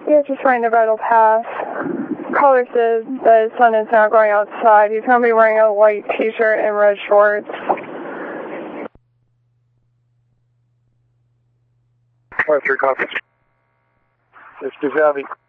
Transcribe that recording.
Yeah, just right in Bridle Pass. Caller says the sun is now going outside. He's going to be wearing a white t-shirt and red shorts. All right, 3 copies. It's Duzavi.